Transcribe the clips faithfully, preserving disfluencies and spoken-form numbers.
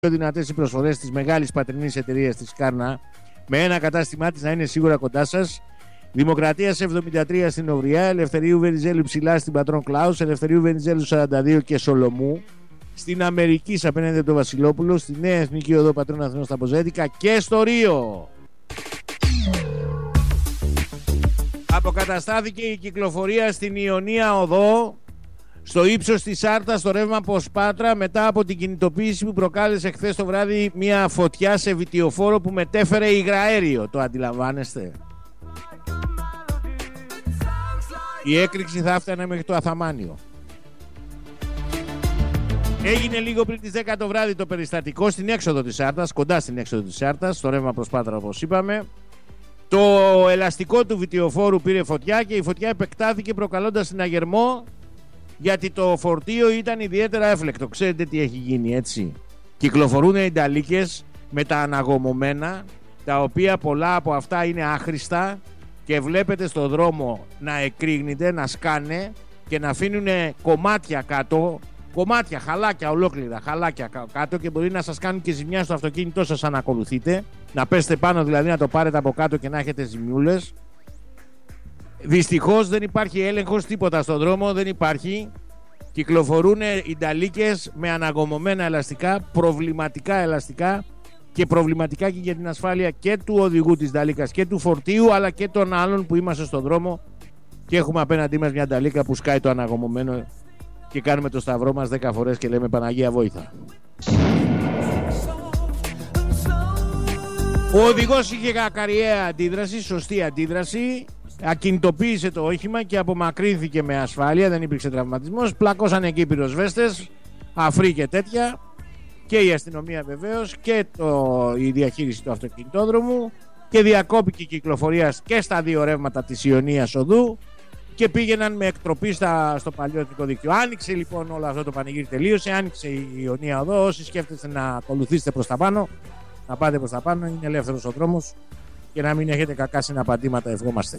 πιο δυνατές οι προσφορές της μεγάλης πατρινής εταιρείας της Κάρνα, με ένα κατάστημά της να είναι σίγουρα κοντά σας. Δημοκρατίας εβδομήντα τρία στην Οβριά, Ελευθερίου Βενιζέλου ψηλά στην Πατρών Κλάους, Ελευθερίου Βενιζέλου σαράντα δύο και Σολομού, στην Αμερική απέναντι από το Βασιλόπουλο, στη Νέα Εθνική Οδό Πατρών Αθηνών στα Ποζέτικα και στο Ρίο. Αποκαταστάθηκε η κυκλοφορία στην Ιωνία Οδό, στο ύψος της Άρτας, στο ρεύμα Ποσπάτρα, μετά από την κινητοποίηση που προκάλεσε χθες το βράδυ μια φωτιά σε βιτιοφόρο που μετέφερε υγραέριο. Το αντιλαμβάνεστε? Η έκρηξη θα έφτανε μέχρι το Αθαμάνιο. Έγινε λίγο πριν τις δέκα το βράδυ το περιστατικό στην έξοδο της Άρτας, κοντά στην έξοδο της Άρτας, στο ρεύμα Ποσπάτρα όπως είπαμε. Το ελαστικό του βιτιοφόρου πήρε φωτιά και η φωτιά επεκτάθηκε προκαλώντας συναγερμό, γιατί το φορτίο ήταν ιδιαίτερα έφλεκτο. Ξέρετε τι έχει γίνει, έτσι? Κυκλοφορούν οι νταλίκες με τα αναγωμωμένα, τα οποία πολλά από αυτά είναι άχρηστα και βλέπετε στο δρόμο να εκρήγνεται, να σκάνε και να αφήνουν κομμάτια κάτω, κομμάτια, χαλάκια ολόκληρα, χαλάκια κάτω, και μπορεί να σας κάνουν και ζημιά στο αυτοκίνητό σας αν ακολουθείτε, να πέσετε πάνω δηλαδή, να το πάρετε από κάτω και να έχετε ζημιούλες. Δυστυχώς δεν υπάρχει έλεγχος, τίποτα στον δρόμο δεν υπάρχει. Κυκλοφορούν οι νταλίκες με αναγωμωμένα ελαστικά, προβληματικά ελαστικά, και προβληματικά και για την ασφάλεια και του οδηγού της νταλίκας και του φορτίου, αλλά και των άλλων που είμαστε στον δρόμο και έχουμε απέναντί μας μια νταλίκα που σκάει το αναγωμωμένο και κάνουμε το σταυρό μας δέκα φορές και λέμε Παναγία βόηθα. Ο οδηγός είχε ακαριαία αντίδραση, σωστή αντίδραση. Ακινητοποίησε το όχημα και απομακρύνθηκε με ασφάλεια, δεν υπήρξε τραυματισμός. Πλακώσαν εκεί οι πυροσβέστες, αφροί και τέτοια, και η αστυνομία βεβαίως, και το, η διαχείριση του αυτοκινητόδρομου, και διακόπηκε η κυκλοφορία και στα δύο ρεύματα της Ιωνίας Οδού και πήγαιναν με εκτροπή στα, στο παλιό εθνικό δίκτυο. Άνοιξε λοιπόν όλο αυτό το πανηγύρι, τελείωσε, άνοιξε η Ιωνία Οδό. Όσοι σκέφτεστε να ακολουθήσετε προς τα πάνω, να πάτε προς τα πάνω, είναι ελεύθερος ο δρόμος, και να μην έχετε κακά συναπαντήματα, ευχόμαστε.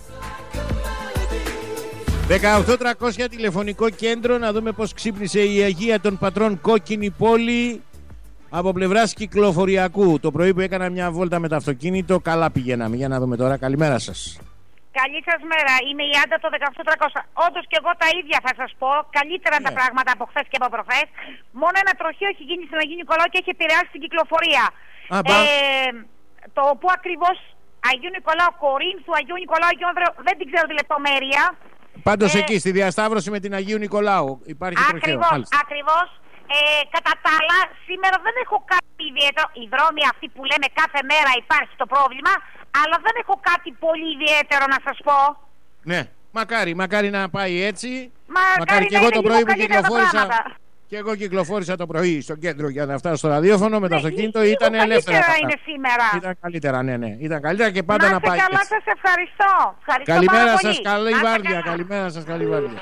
δεκαοκτώ τριακόσια τηλεφωνικό κέντρο, να δούμε πως ξύπνησε η Αγία των Πατρών κόκκινη πόλη από πλευράς κυκλοφοριακού. Το πρωί που έκανα μια βόλτα με το αυτοκίνητο, καλά πηγαίναμε. Για να δούμε τώρα. Καλημέρα σας. Καλή σας μέρα. Είμαι η Άντα το δεκαοκτώ τριακόσια. Όντως και εγώ τα ίδια θα σας πω. Καλύτερα yeah. τα πράγματα από χθες και από προχθές. Μόνο ένα τροχείο έχει γίνει στην Αγίου Νικολάου και έχει επηρεάσει την κυκλοφορία. Ah, ε, το που ακριβώς Αγίου Νικολάου, Κορίνθου, Αγίου Νικολάου, Αγίου Ανδρέου, δεν την ξέρω τη λεπτομέρεια. Πάντως ε, εκεί στη διασταύρωση με την Αγίου Νικολάου υπάρχει τροχαίο. Ακριβώς, ακριβώς. Ε, κατά τα άλλα, σήμερα δεν έχω κάτι ιδιαίτερο. Οι δρόμοι αυτοί που λέμε κάθε μέρα υπάρχει το πρόβλημα, αλλά δεν έχω κάτι πολύ ιδιαίτερο να σας πω. Ναι, μακάρι, μακάρι να πάει έτσι. Μακάρι, μακάρι και εγώ το πρωί που κυκλοφόρησα. Και εγώ κυκλοφόρησα το πρωί στο κέντρο για να φτάσω στο ραδιόφωνο με το αυτοκίνητο. Ναι, ήταν ελεύθερα. Καλύτερα είναι σήμερα. Ήταν καλύτερα, ναι, ναι. Ήταν καλύτερα και πάντα να, να πάει. Καλά, σας ευχαριστώ. ευχαριστώ Καλημέρα σας, καλή βάρδια. Καλημέρα σας, καλή βάρδια.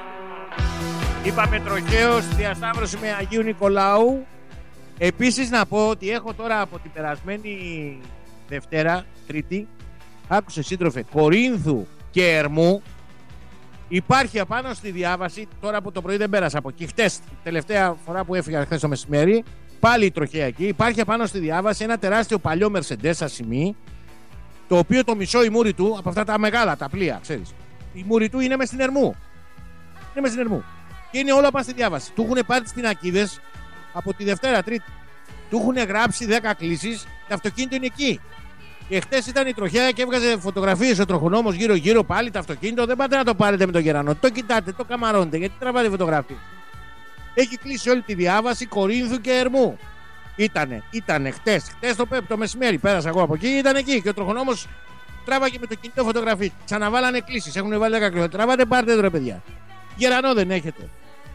Είπαμε τροχαίο στη διασταύρωση με Αγίου Νικολάου. Επίσης να πω ότι έχω τώρα από την περασμένη Δευτέρα, Τρίτη, άκουσε σύντροφε, Κορίνθου και Ερμού. Υπάρχει απάνω στη διάβαση, τώρα από το πρωί δεν πέρασα από εκεί, χτες, τελευταία φορά που έφυγα χθες το μεσημέρι, πάλι η τροχαία εκεί. Υπάρχει απάνω στη διάβαση ένα τεράστιο παλιό Mercedes ασημί, το οποίο το μισό η μούρη του, από αυτά τα μεγάλα, τα πλοία, ξέρεις, η μούρη του είναι μες στην Ερμού. Είναι μες στην Ερμού. Και είναι όλα πάνω στη διάβαση. Του έχουν πάρει τις πινακίδες από τη Δευτέρα, Τρίτη. Του έχουν γράψει δέκα κλήσεις, το αυτοκίνητο είναι εκεί. Και χτες ήταν η τροχιά και έβγαζε φωτογραφίες ο τροχονόμος γύρω-γύρω πάλι το αυτοκίνητο. Δεν πάτε να το πάρετε με τον γερανό. Το κοιτάτε, το καμαρώνετε. Γιατί τραβάτε φωτογραφίες? Έχει κλείσει όλη τη διάβαση Κορίνθου και Ερμού. Ήτανε, ήτανε χτες. Χτες το, το μεσημέρι πέρασα εγώ από εκεί, ήταν εκεί. Και ο τροχονόμος τράβαγε με το κινητό φωτογραφίες. Ξαναβάλανε κλήσεις. Έχουν βάλει δέκα κλήσεις. Τραβάτε, πάρτε εδώ, παιδιά. Γερανό δεν έχετε.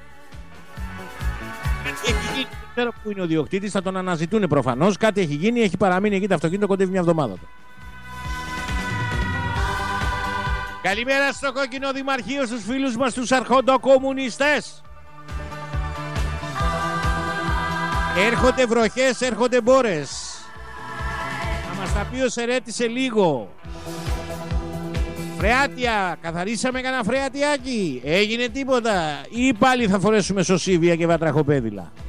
Έχει γίνει, δεν ξέρω πού είναι ο διοκτήτης, θα τον αναζητούν προφανώς. Κάτι έχει γίνει, έχει παραμείνει εκεί το αυτοκίνητο, κοντεύει μια εβδομάδα. Καλημέρα στο κόκκινο δημαρχείο, στους φίλους μας τους αρχοντοκομμουνιστές. Έρχονται βροχές, έρχονται μπόρες. Θα μας τα πει ο Σερέτης σε λίγο. Φρεάτια, καθαρίσαμε κανένα φρεατιάκι? Έγινε τίποτα? Ή πάλι θα φορέσουμε σωσίβια και βατραχοπέδιλα?